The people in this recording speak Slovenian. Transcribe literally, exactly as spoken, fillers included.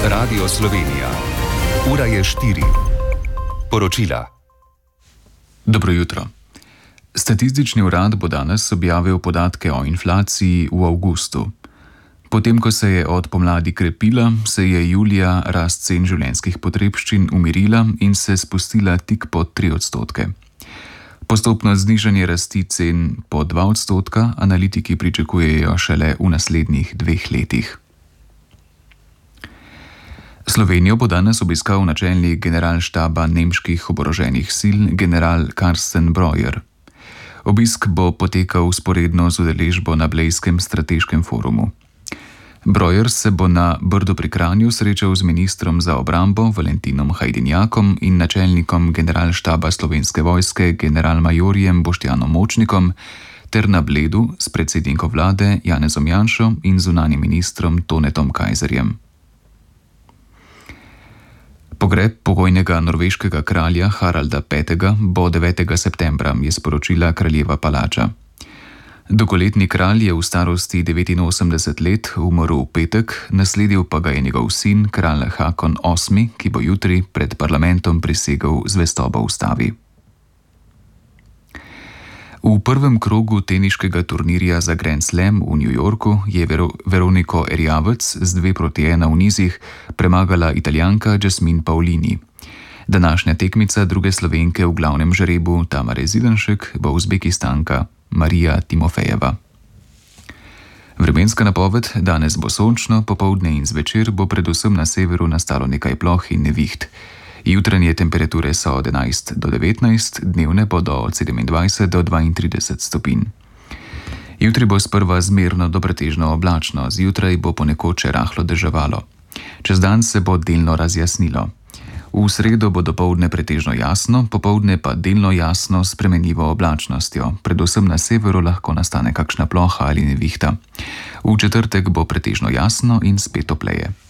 Radio Slovenija. Ura je štiri. Poročila. Dobro jutro. Statistični urad bo danes objavil podatke o inflaciji v avgustu. Potem, ko se je od pomladi krepila, se je julija rast cen življenjskih potrebščin umirila in se spustila tik pod tri odstotke. Postopno znižanje rasti cen po dva odstotka analitiki pričakujejo šele v naslednjih dveh letih. Slovenijo bo danes obiskal načelnik generalštaba nemških oboroženih sil general Karsten Breuer. Obisk bo potekal vzporedno z udeležbo na Blejskem strateškem forumu. Breuer se bo na Brdu pri Kranju srečal z ministrom za obrambo Valentinom Hajdinjakom in načelnikom generalštaba Slovenske vojske generalmajorjem Boštjanom Močnikom ter na Bledu s predsednikom vlade Janezom Janšo in zunanjim ministrom Tonetom Kajzerjem. Pogreb pokojnega norveškega kralja Haralda petega bo devetega septembra, je sporočila kraljeva palača. Dolgoletni kralj je v starosti devetinosemdeset let umrl v petek, nasledil pa ga je njegov sin, kralj Hakon osmi, ki bo jutri pred parlamentom prisegel zvestobo ustavi. V prvem krogu teniškega turnirja za Grand Slam v New Yorku je Vero- Veroniko Erjavec z dve proti ena v nizih premagala Italijanka Jasmine Paolini. Današnja tekmica druge Slovenke v glavnem žrebu Tamare Zidanšek bo Uzbekistanka Marija Timofejeva. Vremenska napoved: danes bo sončno, popoldne in zvečer bo predvsem na severu nastalo nekaj ploh in neviht. Jutranje temperature so od enajst do devetnajst, dnevne bodo od sedemindvajset do dvaintrideset stopinj. Jutri bo sprva zmerno do pretežno oblačno, zjutraj bo ponekod še rahlo deževalo. Čez dan se bo delno razjasnilo. V sredo bo dopoldne pretežno jasno, popoldne pa delno jasno s spremenljivo oblačnostjo. Predvsem na severu lahko nastane kakšna ploha ali nevihta. V četrtek bo pretežno jasno in spet topleje.